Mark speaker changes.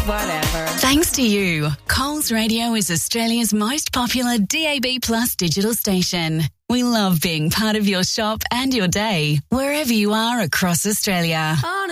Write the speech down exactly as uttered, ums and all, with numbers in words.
Speaker 1: Whatever.
Speaker 2: Thanks to you, Coles Radio is Australia's most popular D A B Plus digital station. We love being part of your shop and your day, wherever you are across Australia.